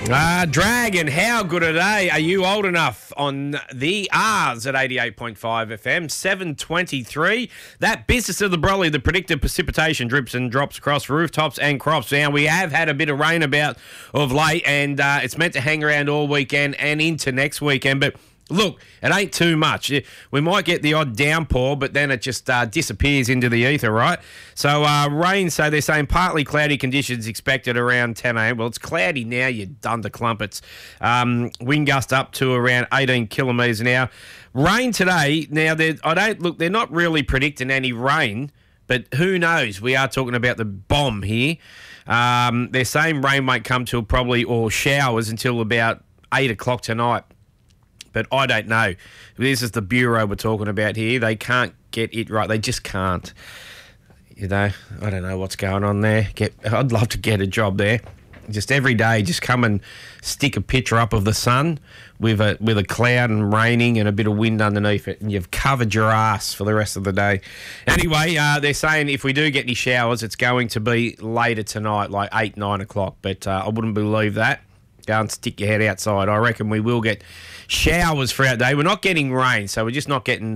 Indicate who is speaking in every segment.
Speaker 1: Dragon, how good a day. Are you old enough on the R's at 88.5 FM, 7:23? That business of the brolly, the predicted precipitation drips and drops across rooftops and crops. Now, we have had a bit of rain about of late, and it's meant to hang around all weekend and into next weekend, but look, it ain't too much. We might get the odd downpour, but then it just disappears into the ether, right? So rain, so they're saying partly cloudy conditions expected around 10 a.m. Well, it's cloudy now, you dunder clumpets. Wind gust up to around 18 kilometres an hour. Rain today, now, they're not really predicting any rain, but who knows? We are talking about the bomb here. They're saying rain won't come till probably, or showers until about 8 o'clock tonight. But I don't know. This is the Bureau we're talking about here. They can't get it right. They just can't. You know, I don't know what's going on there. I'd love to get a job there. Just every day, just come and stick a picture up of the sun with a cloud and raining and a bit of wind underneath it, and you've covered your ass for the rest of the day. Anyway, they're saying if we do get any showers, it's going to be later tonight, like 8, 9 o'clock. But I wouldn't believe that. Go and stick your head outside. I reckon we will get showers throughout the day. We're not getting rain, so we're just not getting,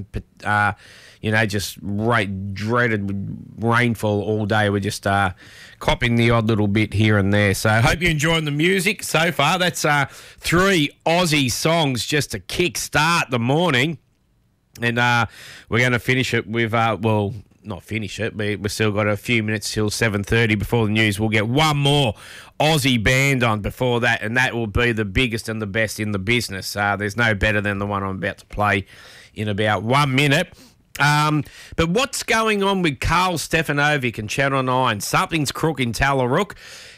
Speaker 1: just dreaded rainfall all day. We're just copping the odd little bit here and there. So I hope you're enjoying the music so far. That's 3 Aussie songs just to kick-start the morning. And we're going to finish it with, not finish it, but we've still got a few minutes till 7:30 before the news. We'll get one more Aussie band on before that, and that will be the biggest and the best in the business. There's no better than the one I'm about to play in about 1 minute. But what's going on with Carl Stefanovic and Channel 9? Something's crook in Tallarook.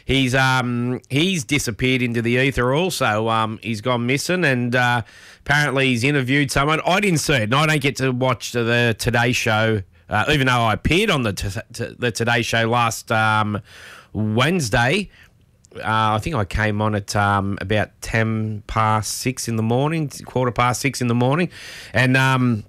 Speaker 1: He's disappeared into the ether also. He's gone missing, and apparently he's interviewed someone. I didn't see it, and I don't get to watch the Today Show, even though I appeared on the Today Show last Wednesday. I think I came on at about 10 past 6 in the morning, 6:15 in the morning. And,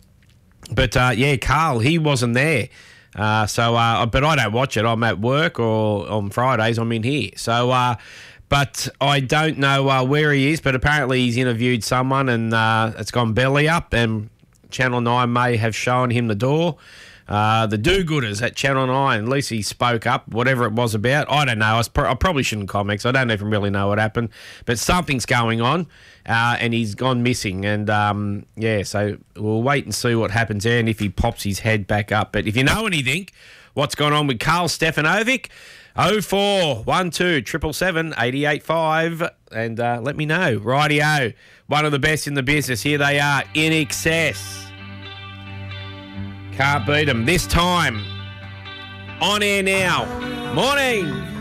Speaker 1: Carl, he wasn't there. But I don't watch it. I'm at work, or on Fridays I'm in here. So, but I don't know where he is, but apparently he's interviewed someone, and it's gone belly up, and Channel 9 may have shown him the door. The do-gooders at Channel 9, at least he spoke up, whatever it was about. I don't know. I probably shouldn't comment, because I don't even really know what happened. But something's going on, and he's gone missing. And, so we'll wait and see what happens there and if he pops his head back up. But if you know anything, what's going on with Carl Stefanovic, 0412 777 885, and let me know. Rightio, one of the best in the business. Here they are, In Excess. Can't beat them. This time, on air now. Morning.